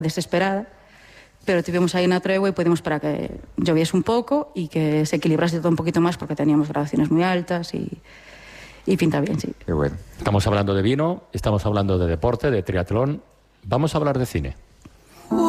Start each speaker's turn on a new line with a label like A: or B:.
A: desesperada, pero tuvimos ahí una tregua y pudimos para que lloviese un poco y que se equilibrase todo un poquito más porque teníamos grabaciones muy altas y pinta bien, sí.
B: Qué bueno.
C: Estamos hablando de vino, estamos hablando de deporte, de triatlón. Vamos a hablar de cine.